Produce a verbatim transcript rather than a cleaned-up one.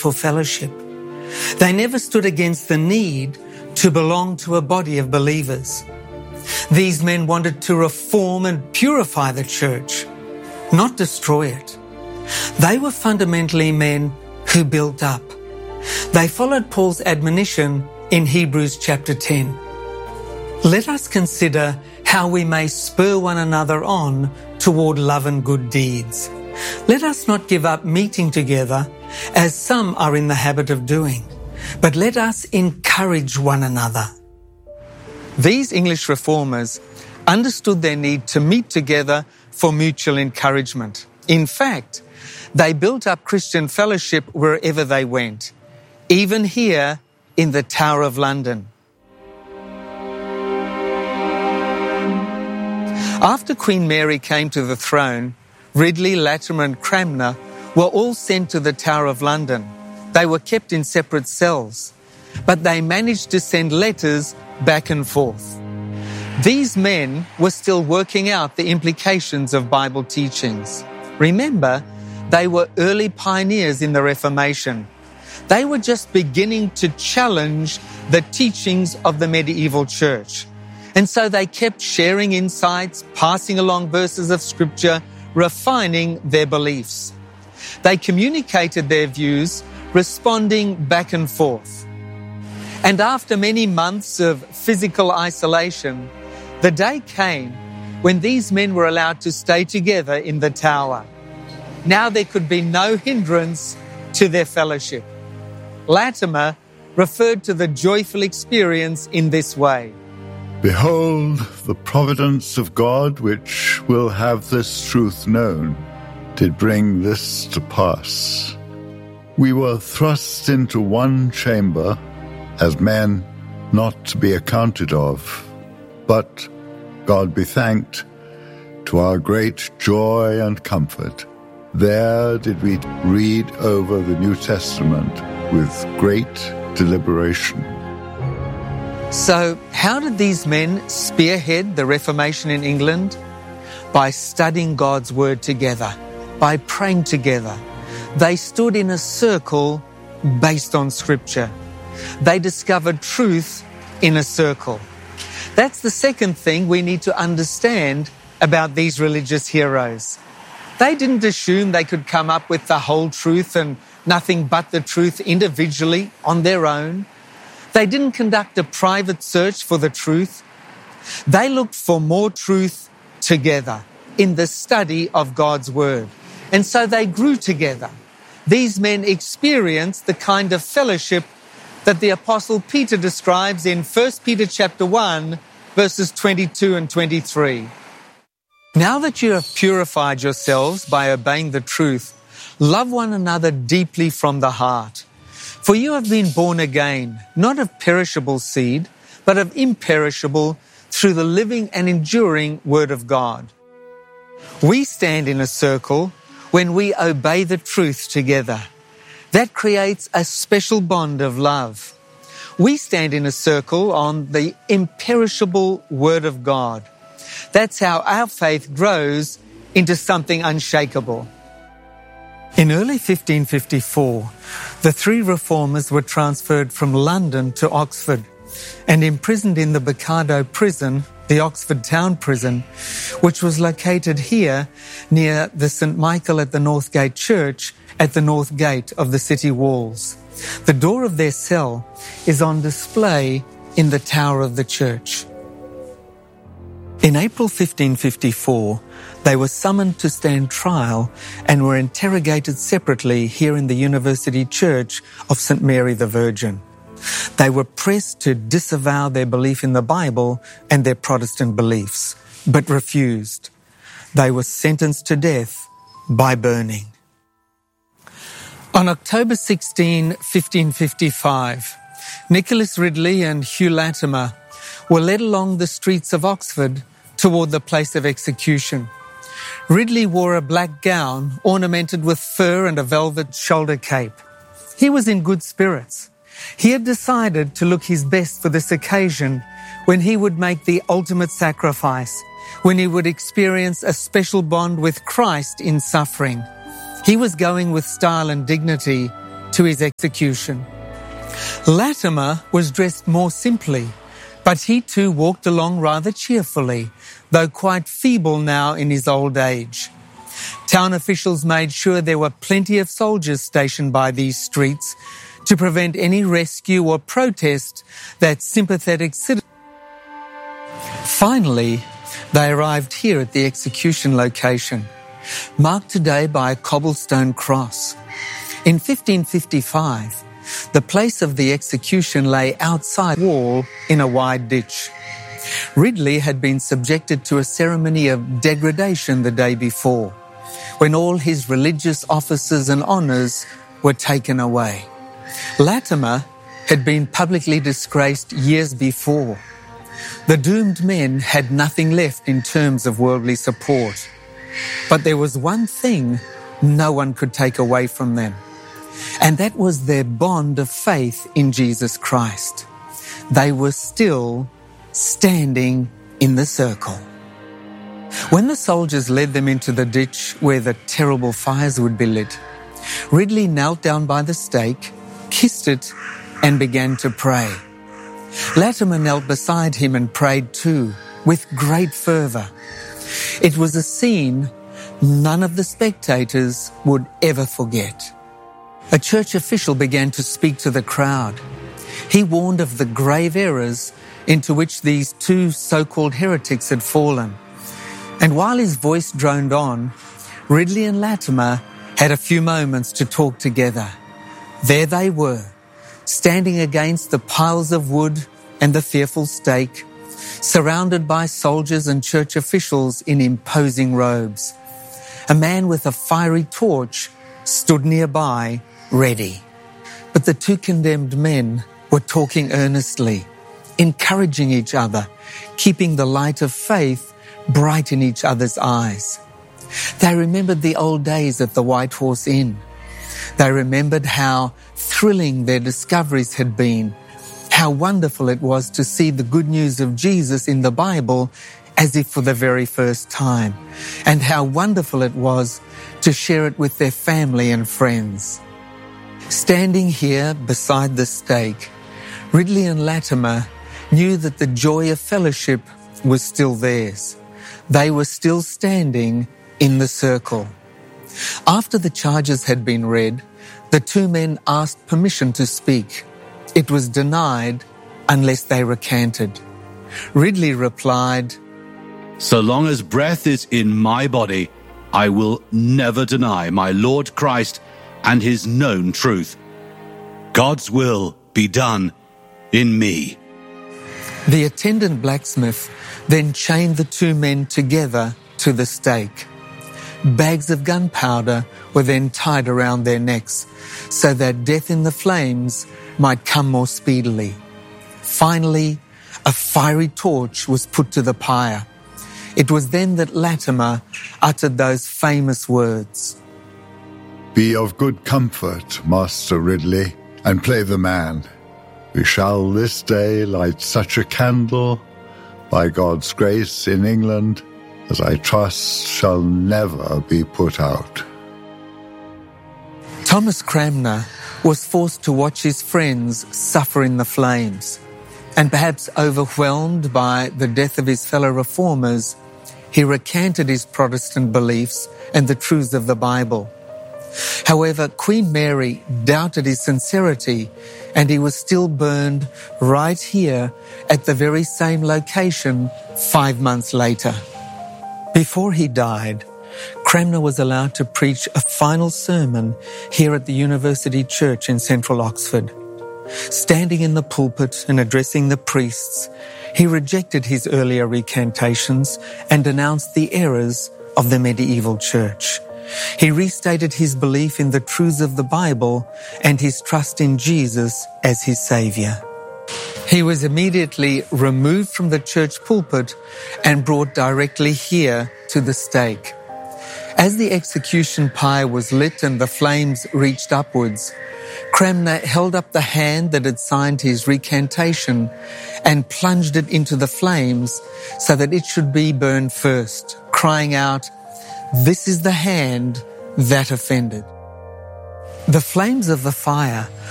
for fellowship. They never stood against the need to belong to a body of believers. These men wanted to reform and purify the church, not destroy it. They were fundamentally men who built up. They followed Paul's admonition in Hebrews chapter ten. Let us consider how we may spur one another on toward love and good deeds. Let us not give up meeting together, as some are in the habit of doing, but let us encourage one another. These English reformers understood their need to meet together for mutual encouragement. In fact, they built up Christian fellowship wherever they went, even here in the Tower of London. After Queen Mary came to the throne, Ridley, Latimer and Cranmer were all sent to the Tower of London. They were kept in separate cells, but they managed to send letters back and forth. These men were still working out the implications of Bible teachings. Remember, they were early pioneers in the Reformation. They were just beginning to challenge the teachings of the medieval church. And so they kept sharing insights, passing along verses of Scripture, refining their beliefs. They communicated their views, responding back and forth. And after many months of physical isolation, the day came when these men were allowed to stay together in the tower. Now there could be no hindrance to their fellowship. Latimer referred to the joyful experience in this way. Behold, the providence of God, which will have this truth known, did bring this to pass. We were thrust into one chamber as men not to be accounted of, but, God be thanked, to our great joy and comfort, there did we read over the New Testament with great deliberation. So, how did these men spearhead the Reformation in England? By studying God's Word together, by praying together. They stood in a circle based on Scripture. They discovered truth in a circle. That's the second thing we need to understand about these religious heroes. They didn't assume they could come up with the whole truth and nothing but the truth individually on their own. They didn't conduct a private search for the truth. They looked for more truth together in the study of God's Word. And so they grew together. These men experienced the kind of fellowship that the Apostle Peter describes in First Peter chapter one, verses twenty-two and twenty-three. Now that you have purified yourselves by obeying the truth, love one another deeply from the heart. For you have been born again, not of perishable seed, but of imperishable, through the living and enduring Word of God. We stand in a circle when we obey the truth together. That creates a special bond of love. We stand in a circle on the imperishable Word of God. That's how our faith grows into something unshakable. In early fifteen fifty-four, the three reformers were transferred from London to Oxford and imprisoned in the Bacado prison, the Oxford town prison, which was located here near the Saint Michael at the Northgate Church at the north gate of the city walls. The door of their cell is on display in the tower of the church. In April fifteen fifty-four, they were summoned to stand trial and were interrogated separately here in the University Church of Saint Mary the Virgin. They were pressed to disavow their belief in the Bible and their Protestant beliefs, but refused. They were sentenced to death by burning. On October sixteenth, fifteen fifty-five, Nicholas Ridley and Hugh Latimer were led along the streets of Oxford toward the place of execution. Ridley wore a black gown ornamented with fur and a velvet shoulder cape. He was in good spirits. He had decided to look his best for this occasion when he would make the ultimate sacrifice, when he would experience a special bond with Christ in suffering. He was going with style and dignity to his execution. Latimer was dressed more simply, but he too walked along rather cheerfully, though quite feeble now in his old age. Town officials made sure there were plenty of soldiers stationed by these streets to prevent any rescue or protest that sympathetic citizens. Finally, they arrived here at the execution location, marked today by a cobblestone cross. In fifteen fifty-five, the place of the execution lay outside the wall in a wide ditch. Ridley had been subjected to a ceremony of degradation the day before, when all his religious offices and honours were taken away. Latimer had been publicly disgraced years before. The doomed men had nothing left in terms of worldly support. But there was one thing no one could take away from them, and that was their bond of faith in Jesus Christ. They were still standing in the circle. When the soldiers led them into the ditch where the terrible fires would be lit, Ridley knelt down by the stake, kissed it, and began to pray. Latimer knelt beside him and prayed too, with great fervour. It was a scene none of the spectators would ever forget. A church official began to speak to the crowd. He warned of the grave errors into which these two so-called heretics had fallen. And while his voice droned on, Ridley and Latimer had a few moments to talk together. There they were, standing against the piles of wood and the fearful stake, surrounded by soldiers and church officials in imposing robes. A man with a fiery torch stood nearby, ready. But the two condemned men were talking earnestly, encouraging each other, keeping the light of faith bright in each other's eyes. They remembered the old days at the White Horse Inn. They remembered how thrilling their discoveries had been, how wonderful it was to see the good news of Jesus in the Bible as if for the very first time, and how wonderful it was to share it with their family and friends. Standing here beside the stake, Ridley and Latimer knew that the joy of fellowship was still theirs. They were still standing in the circle. After the charges had been read, the two men asked permission to speak. It was denied unless they recanted. Ridley replied, "So long as breath is in my body, I will never deny my Lord Christ and his known truth. God's will be done in me." The attendant blacksmith then chained the two men together to the stake. Bags of gunpowder were then tied around their necks so that death in the flames might come more speedily. Finally, a fiery torch was put to the pyre. It was then that Latimer uttered those famous words, "Be of good comfort, Master Ridley, and play the man. We shall this day light such a candle, by God's grace in England, as I trust shall never be put out." Thomas Cranmer was forced to watch his friends suffer in the flames, and perhaps overwhelmed by the death of his fellow reformers, he recanted his Protestant beliefs and the truths of the Bible. However, Queen Mary doubted his sincerity, and he was still burned right here at the very same location five months later. Before he died, Cranmer was allowed to preach a final sermon here at the University Church in central Oxford. Standing in the pulpit and addressing the priests, he rejected his earlier recantations and denounced the errors of the medieval church. He restated his belief in the truths of the Bible and his trust in Jesus as his Saviour. He was immediately removed from the church pulpit and brought directly here to the stake. As the execution pyre was lit and the flames reached upwards, Cranmer held up the hand that had signed his recantation and plunged it into the flames so that it should be burned first, crying out, "This is the hand that offended." The flames of the fire